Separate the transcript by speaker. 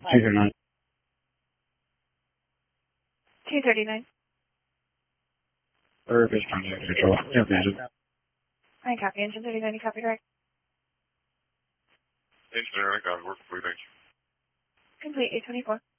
Speaker 1: 239.
Speaker 2: 239.
Speaker 1: Fish contact control. Yep, engine.
Speaker 2: I copy. Engine 39, you copy direct.
Speaker 3: Engine 39, copy. Work complete. Thank you.
Speaker 2: Complete 824.